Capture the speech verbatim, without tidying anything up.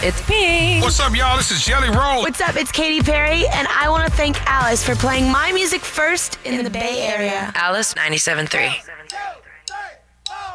It's Pink. What's up, y'all? This is Jelly Roll. What's up? It's Katy Perry, and I want to thank Alice for playing my music first in, in the Bay Area. Alice ninety-seven point three.